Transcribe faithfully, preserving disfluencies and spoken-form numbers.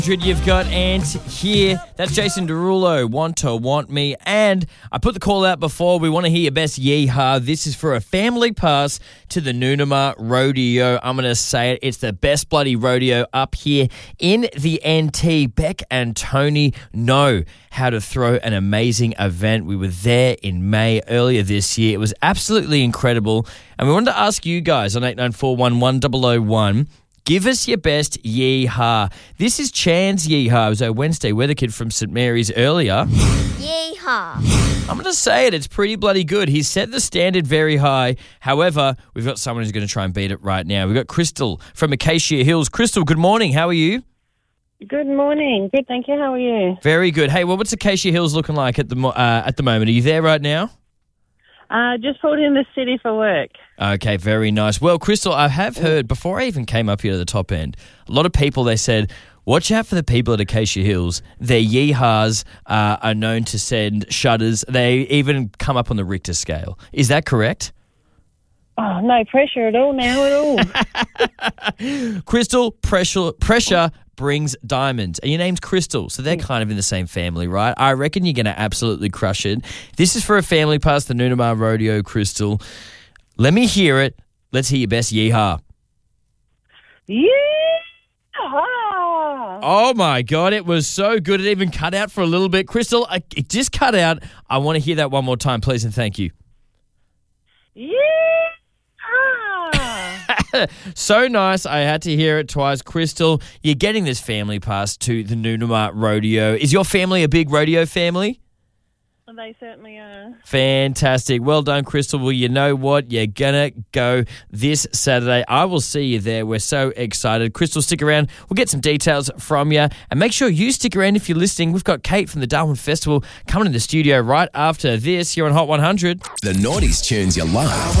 You've got Ant here. That's Jason Derulo, Want to Want Me. And I put the call out before. We want to hear your best yeehaw. This is for a family pass to the Noonamah Rodeo. I'm going to say it. It's the best bloody rodeo up here in the N T. Beck and Tony know how to throw an amazing event. We were there in May earlier this year. It was absolutely incredible. And we wanted to ask you guys on eight nine four one one zero zero one, give us your best yeehaw. This is Chan's yeehaw. It was our Wednesday weather kid from St Mary's earlier. Yeehaw. I'm going to say it. It's pretty bloody good. He's set the standard very high. However, we've got someone who's going to try and beat it right now. We've got Crystal from Acacia Hills. Crystal, good morning. How are you? Good morning. Good, thank you. How are you? Very good. Hey, well, what's Acacia Hills looking like at the mo- uh, at the moment? Are you there right now? Uh, just pulled in the city for work. Okay, very nice. Well, Crystal, I have heard, before I even came up here to the top end, a lot of people, they said, watch out for the people at Acacia Hills. Their yeehaws uh, are known to send shudders. They even come up on the Richter scale. Is that correct? Oh, no pressure at all now at all. Crystal, pressure, pressure brings diamonds. And your name's Crystal, so they're kind of in the same family, right? I reckon you're going to absolutely crush it. This is for a family pass, the Noonamah Rodeo, Crystal. Let me hear it. Let's hear your best yeehaw. Yeehaw! Oh, my God. It was so good. It even cut out for a little bit. Crystal, I, it just cut out. I want to hear that one more time, please, and thank you. Yeehaw! So nice. I had to hear it twice. Crystal, you're getting this family pass to the Noonamah Rodeo. Is your family a big rodeo family? They certainly are. Fantastic. Well done, Crystal. Well, you know what? You're going to go this Saturday. I will see you there. We're so excited. Crystal, stick around. We'll get some details from you. And make sure you stick around if you're listening. We've got Kate from the Darwin Festival coming in the studio right after this. You're on Hot one hundred. The noughties tunes you love.